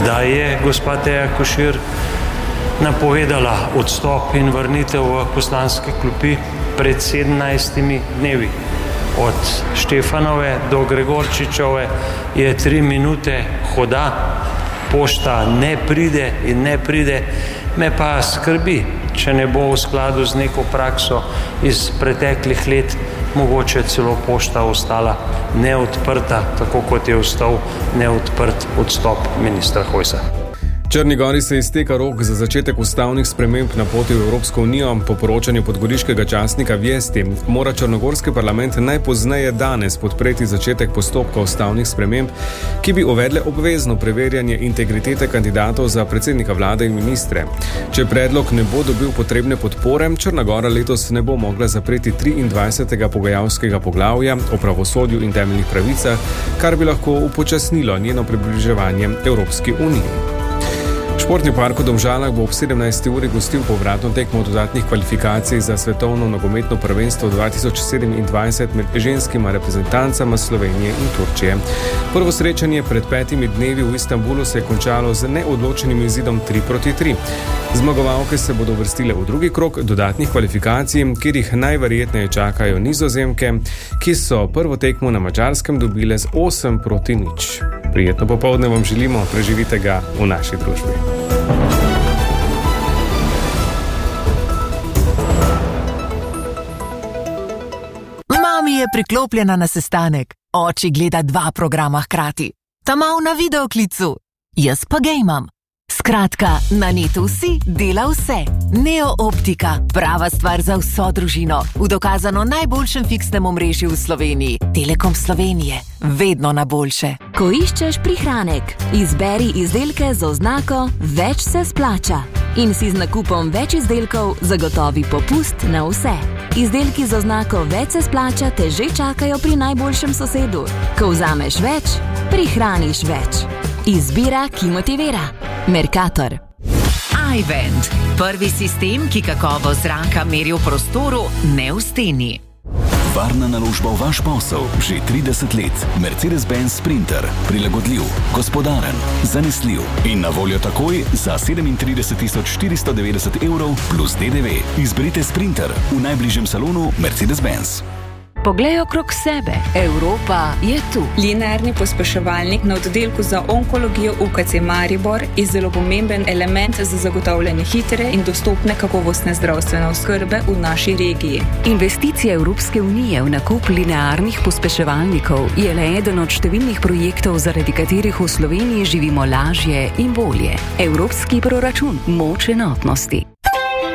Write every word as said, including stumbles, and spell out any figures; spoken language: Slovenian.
da je gospa Teja Košir napovedala odstop in vrnitev v poslanske klopi pred sedemnajstimi dnevi. Od Štefanove do Gregorčičove je tri minute hoda, pošta ne pride in ne pride, me pa skrbi, če ne bo v skladu z neko prakso iz preteklih let mogoče celo pošta ostala neodprta, tako kot je ostal neodprt odstop ministra Hojsa. Črni Gori se izteka rok za začetek ustavnih sprememb na poti v Evropsko unijo. Po poročanju podgoriškega časnika Vijesti mora črnogorski parlament najpozneje danes podpreti začetek postopka ustavnih sprememb, ki bi uvedle obvezno preverjanje integritete kandidatov za predsednika vlade in ministre. Če predlog ne bo dobil potrebne podpore, Črna Gora letos ne bo mogla zapreti triindvajsetega pogajalskega poglavja o pravosodju in temeljnih pravicah, kar bi lahko upočasnilo njeno približevanje Evropski uniji. Športni park v Domžalah bo ob sedemnajsti uri gostil povratno tekmo dodatnih kvalifikacij za svetovno nogometno prvenstvo dva tisoč sedemindvajset med ženskima reprezentancama Slovenije in Turčije. Prvo srečanje pred petimi dnevi v Istanbulu se je končalo z neodločenim izidom tri proti tri. Zmagovalke se bodo uvrstile v drugi krog dodatnih kvalifikacij, kjer jih najverjetneje čakajo Nizozemke, ki so prvo tekmo na Madžarskem dobile z osem proti nič. Prijetno popoldne vam želimo, preživite ga v naši družbi. Mami je priklopljena na sestanek, oči gleda dva programa hkrati. Ta mal na videoklicu, jaz pa gejmam. Skratka, na netu si dela vse. Neo Optika, prava stvar za vso družino, v dokazano najboljšem fiksnem omrežju v Sloveniji. Telekom Slovenije, vedno na boljše. Ko iščeš prihranek, izberi izdelke z oznako Več se splača in si z nakupom več izdelkov zagotovi popust na vse. Izdelki z oznako Več se splača te že čakajo pri najboljšem sosedu. Ko vzameš več, prihraniš več. Izbira, ki motivira. Mercator. iVent, prvi sistem, ki kakovost zraka meri v prostoru, ne v steni. Varna naložba v vaš posel že trideset let. Mercedes-Benz Sprinter. Prilagodljiv, gospodaren, zanesljiv in na voljo takoj za sedemintrideset tisoč štiristo devetdeset evrov plus D D V. Izberite Sprinter v najbližjem salonu Mercedes-Benz. Poglej okrog sebe. Evropa je tu. Linearni pospeševalnik na oddelku za onkologijo U K C Maribor je zelo pomemben element za zagotavljanje hitre in dostopne kakovostne zdravstvene oskrbe v naši regiji. Investicija Evropske unije v nakup linearnih pospeševalnikov je le eden od številnih projektov, zaradi katerih v Sloveniji živimo lažje in bolje. Evropski proračun, moč enotnosti.